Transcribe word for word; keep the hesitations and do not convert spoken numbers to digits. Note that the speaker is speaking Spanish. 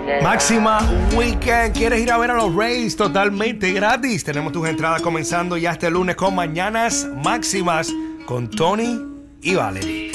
Máxima Weekend. ¿Quieres ir a ver a los Rays totalmente gratis? Tenemos tus entradas comenzando ya este lunes con Mañanas Máximas con Tony y Valerie.